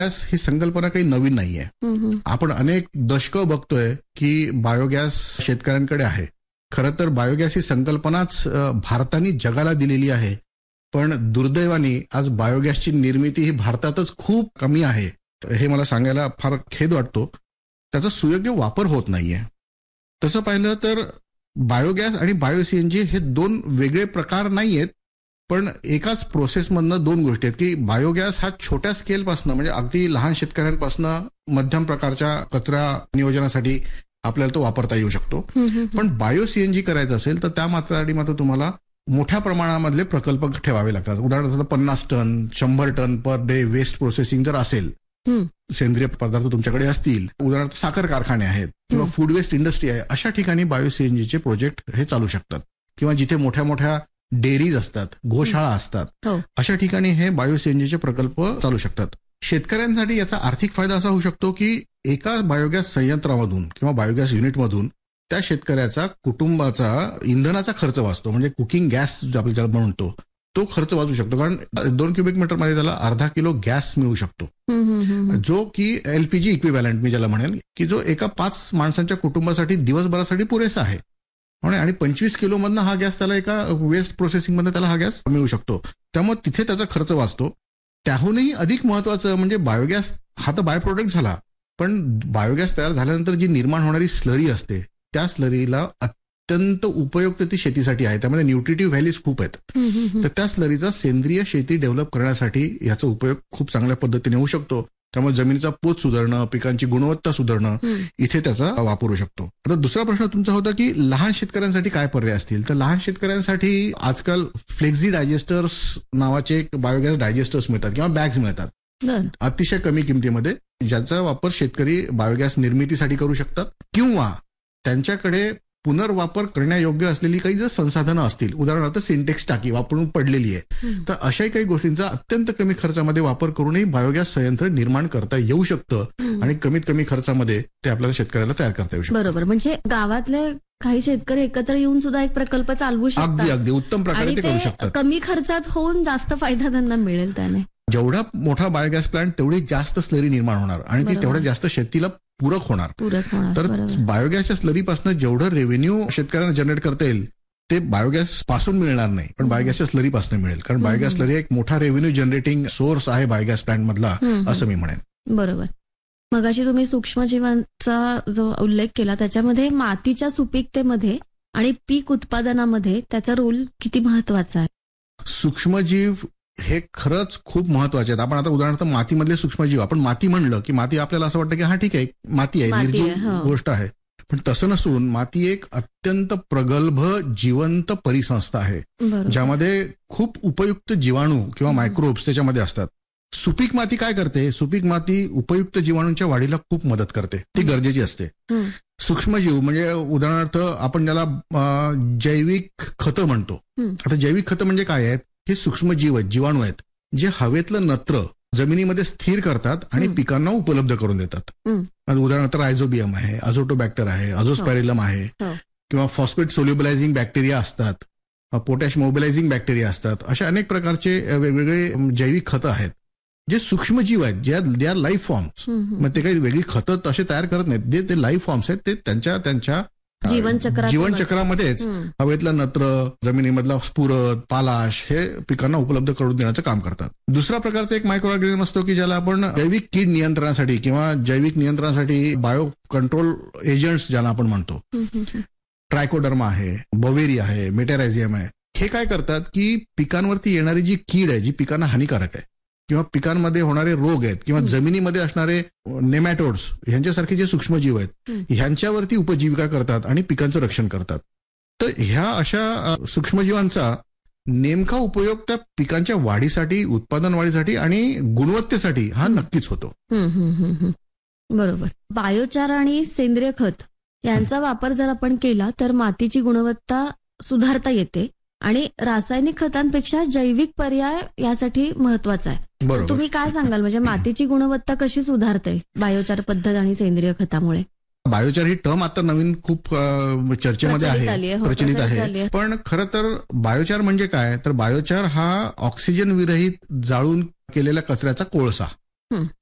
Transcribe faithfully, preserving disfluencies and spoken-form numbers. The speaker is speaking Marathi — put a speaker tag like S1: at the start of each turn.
S1: बायोगॅस ही संकल्पना काही नवीन नाहीये. आपण अनेक दशकं बघतोय की बायोगॅस शेतकऱ्यांकडे आहे. खरं तर बायोगॅस ही संकल्पनाच भारताने जगाला दिलेली आहे. पण दुर्दैवाने आज बायोगॅसची निर्मिती ही भारतातच खूप कमी आहे. हे मला सांगायला फार खेद वाटतो. त्याचा सुयोग्य वापर होत नाहीये. तसं पाहिलं तर बायोगॅस आणि बायो सीएनजी हे दोन वेगळे प्रकार नाहीयेत. पण एकाच प्रोसेसमधनं दोन गोष्टी आहेत की बायोगॅस हा छोट्या स्केलपासनं म्हणजे अगदी लहान शेतकऱ्यांपासनं मध्यम प्रकारच्या कचरा नियोजनासाठी आपल्याला तो वापरता येऊ शकतो. पण बायो सीएनजी करायचं असेल तर त्या मात्रासाठी मात्र तुम्हाला मोठ्या प्रमाणामधले प्रकल्प ठेवावे लागतात. उदाहरणार्थ पन्नास टन शंभर ton per day waste processing जर असेल, सेंद्रिय पदार्थ तुमच्याकडे असतील, उदाहरणार्थ साखर कारखाने आहेत किंवा फूड वेस्ट इंडस्ट्री आहे, अशा ठिकाणी बायो सीएनजीचे प्रोजेक्ट हे चालू शकतात. किंवा जिथे मोठ्या मोठ्या डेअरीज असतात, गोशाळा असतात, अशा ठिकाणी हे बायो सीएनजीचे प्रकल्प चालू शकतात. शेतकऱ्यांसाठी याचा आर्थिक फायदा असा होऊ शकतो की एका बायोगॅस संयंत्रामधून किंवा बायोगॅस युनिटमधून त्या शेतकऱ्याचा कुटुंबाचा इंधनाचा खर्च वाचतो. म्हणजे कुकिंग गॅस जो आपण ज्याला म्हणतो तो खर्च वाचू शकतो. कारण दोन क्युबिक मीटर मध्ये त्याला अर्धा किलो गॅस मिळू शकतो, जो की एलपीजी इक्विव्हॅलंट मी ज्याला म्हणेन की जो एका पाच माणसांच्या कुटुंबासाठी दिवसभरासाठी पुरेसा आहे. आणि पंचवीस किलो मधनं हा गॅस त्याला एका वेस्ट प्रोसेसिंग मध्ये त्याला हा गॅस मिळू शकतो. त्यामुळे तिथे त्याचा खर्च वाचतो. त्याहूनही अधिक महत्वाचं म्हणजे बायोगॅस हा तर बाय प्रोडक्ट झाला, पण बायोगॅस तयार झाल्यानंतर जी निर्माण होणारी स्लरी असते त्या स्लरीला अत्यंत उपयुक्त ती शेतीसाठी आहे. त्यामध्ये न्यूट्रिटिव्ह व्हॅल्यूज खूप आहेत. तर त्या स्लरीचा सेंद्रिय शेती डेव्हलप करण्यासाठी याचा उपयोग खूप चांगल्या पद्धतीने होऊ शकतो. त्यामुळे जमिनीचा पोत सुधारणं, पिकांची गुणवत्ता सुधारणं, इथे त्याचा वापर होऊ शकतो. आता दुसरा प्रश्न तुमचा होता की लहान शेतकऱ्यांसाठी काय पर्याय असतील. तर लहान शेतकऱ्यांसाठी आजकाल फ्लेक्झी डायजेस्टर्स नावाचे एक बायोगॅस डायजेस्टर्स मिळतात किंवा बॅग्स मिळतात अतिशय कमी किमतीमध्ये, ज्याचा वापर शेतकरी बायोगॅस निर्मितीसाठी करू शकतात. किंवा त्यांच्याकडे पुनर्वापर करण्यायोग्य असलेली काही जर संसाधनं असतील, उदाहरणार्थ सिंटेक्स टाकी वापरून पडलेली आहे, तर अशाही काही गोष्टींचा अत्यंत कमी खर्चामध्ये वापर करूनही बायोगॅस संयंत्र निर्माण करता येऊ शकतं आणि कमीत कमी खर्चामध्ये ते आपल्याला शेतकऱ्याला तयार करता येऊ शकतं.
S2: बरोबर. म्हणजे गावातले काही शेतकरी एकत्र येऊन सुद्धा एक प्रकल्प चालवू शकतात.
S1: अगदी अगदी उत्तम प्रकारे ते करू शकतात.
S2: कमी खर्चात होऊन जास्त फायदा त्यांना मिळेल. त्याने
S1: जेवढा मोठा बायोगॅस प्लांट तेवढी जास्त स्लरी निर्माण होणार आणि ती तेवढ्या जास्त शेतीला पूरक होणार. तर बायोगॅसच्या स्लरीपासून जेवढं रेव्हेन्यू शेतकऱ्यांना जनरेट करता येईल ते बायोगॅस पासून मिळणार नाही, पण बायोगॅसच्या स्लरीपासून मिळेल. कारण बायोगॅस स्लरी एक मोठा रेव्हेन्यू जनरेटिंग सोर्स आहे बायोगॅस प्लांट मधला, असं मी म्हणेन.
S2: बरोबर. मगाशी तुम्ही सूक्ष्मजीवांचा जो उल्लेख केला त्याच्यामध्ये मातीच्या सुपीकतेमध्ये आणि पीक उत्पादनामध्ये त्याचा रोल किती महत्वाचा आहे.
S1: सूक्ष्मजीव हे खरंच खूप महत्वाचे आहेत. आपण आता उदाहरणार्थ मातीमधले सूक्ष्मजीव, आपण माती म्हणलं की माती आपल्याला असं वाटतं की हा ठीक आहे माती आहे, निर्जीव गोष्ट आहे, पण तसं नसून माती एक अत्यंत प्रगल्भ जिवंत परिसंस्था आहे, ज्यामध्ये खूप उपयुक्त जीवाणू किंवा मायक्रोब्स त्याच्यामध्ये असतात. सुपीक माती काय करते? सुपीक माती उपयुक्त जीवाणूंच्या वाढीला खूप मदत करते, ती गरजेची असते. सूक्ष्मजीव म्हणजे उदाहरणार्थ आपण ज्याला जैविक खतं म्हणतो. आता जैविक खतं म्हणजे काय आहेत? हे सूक्ष्मजीव आहेत, जीवाणू आहेत, जे हवेतलं नत्र जमिनीमध्ये स्थिर करतात आणि पिकांना उपलब्ध करून देतात. उदाहरणार्थ रायझोबियम आहे, अझोटोबॅक्टर आहे, अझोस्पॅरिलम आहे, किंवा फॉस्फेट सोल्युबलायझिंग बॅक्टेरिया असतात, पोटॅश मोबिलायझिंग बॅक्टेरिया असतात. अशा अनेक प्रकारचे वेगवेगळे जैविक खतं आहेत जे सूक्ष्मजीव आहेत, जे दे आर लाईफ फॉर्म्स. मग ते काही वेगळी खतं तसे तयार करत नाहीत, जे ते लाईफ फॉर्म्स आहेत, ते त्यांच्या त्यांच्या जीवनचक्रामध्येच हवेतलं नत्र, जमिनीमधला स्फुरद, पालाश हे पिकांना उपलब्ध करून देण्याचं काम करतात. दुसरा प्रकारचा एक मायक्रो ऑर्गॅनिझम असतो की ज्याला आपण जैविक कीड नियंत्रणासाठी किंवा जैविक नियंत्रणासाठी बायो कंट्रोल एजंट्स ज्याला आपण म्हणतो. ट्रायकोडर्मा आहे, बवेरिया आहे, मेटॅरायझियम आहे. हे काय करतात की पिकांवरती येणारी जी कीड आहे, जी पिकांना हानिकारक आहे, किंवा पिकांमध्ये होणारे रोग आहेत, किंवा जमिनीमध्ये असणारे नेमॅटोड्स ह्यांच्यासारखे जे सूक्ष्मजीव आहेत, ह्यांच्यावरती उपजीविका करतात आणि पिकांचं रक्षण करतात. तर ह्या अशा सूक्ष्मजीवांचा नेमका उपयोग त्या पिकांच्या वाढीसाठी, उत्पादन वाढीसाठी आणि गुणवत्तेसाठी हा नक्कीच होतो.
S2: बरोबर. बायोचार आणि सेंद्रिय खत यांचा वापर जर आपण केला तर मातीची गुणवत्ता सुधारता येते आणि रासायनिक खतांपेक्षा जैविक पर्याय यासाठी महत्वाचा आहे. तुम्ही काय सांगाल, म्हणजे मातीची गुणवत्ता कशी सुधारते बायोचार पद्धत आणि सेंद्रिय खतामुळे?
S1: बायोचार ही टर्म आता नवीन खूप चर्चेमध्ये आहे, प्रचलित आहे. पण खरं तर बायोचार म्हणजे काय? तर बायोचार हा ऑक्सिजन विरहित जाळून केलेल्या कचऱ्याचा कोळसा.